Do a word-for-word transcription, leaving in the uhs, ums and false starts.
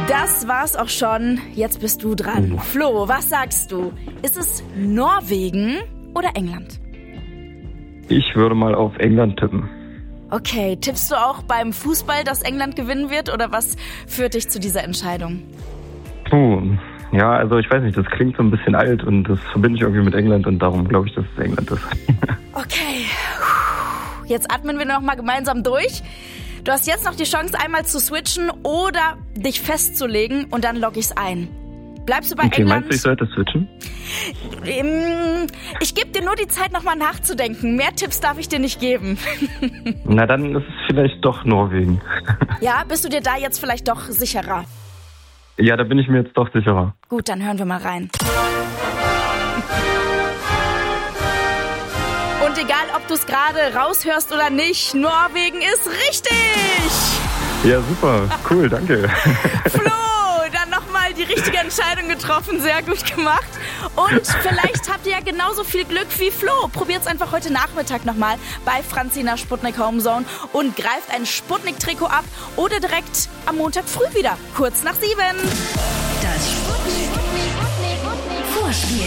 Das war's auch schon. Jetzt bist du dran. Flo, was sagst du? Ist es Norwegen oder England? Ich würde mal auf England tippen. Okay, tippst du auch beim Fußball, dass England gewinnen wird? Oder was führt dich zu dieser Entscheidung? Puh, ja, also ich weiß nicht, das klingt so ein bisschen alt und das verbinde ich irgendwie mit England und darum glaube ich, dass es England ist. Okay, jetzt atmen wir noch mal gemeinsam durch. Du hast jetzt noch die Chance, einmal zu switchen oder dich festzulegen und dann logge ich's ein. Bleibst du bei okay, England? Meinst du, ich sollte switchen? Ich gebe dir nur die Zeit, nochmal nachzudenken. Mehr Tipps darf ich dir nicht geben. Na, dann ist es vielleicht doch Norwegen. Ja, bist du dir da jetzt vielleicht doch sicherer? Ja, da bin ich mir jetzt doch sicherer. Gut, dann hören wir mal rein. Und egal, ob du es gerade raushörst oder nicht, Norwegen ist richtig! Ja, super. Cool, danke. Flo, dann nochmal die richtige Entscheidung getroffen. Sehr gut gemacht. Und vielleicht habt ihr ja genauso viel Glück wie Flo. Probiert's einfach heute Nachmittag nochmal bei Franzi in der Sputnik Homezone und greift ein Sputnik-Trikot ab oder direkt am Montag früh wieder, kurz nach sieben. Das Sputnik Vorspiel.